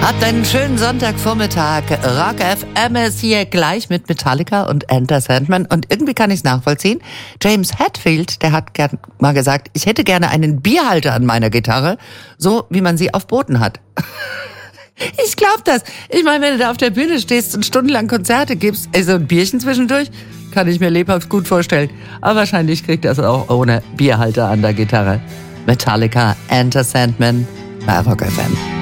Habt einen schönen Sonntagvormittag. Rock FM ist hier gleich mit Metallica und Enter Sandman. Und irgendwie kann ich es nachvollziehen. James Hetfield, der hat mal gesagt, ich hätte gerne einen Bierhalter an meiner Gitarre, so wie man sie auf Booten hat. Ich glaub das. Ich meine, wenn du da auf der Bühne stehst und stundenlang Konzerte gibst, so ein Bierchen zwischendurch, kann ich mir lebhaft gut vorstellen. Aber wahrscheinlich kriegt das auch ohne Bierhalter an der Gitarre. Metallica, Enter Sandman bei Rock FM.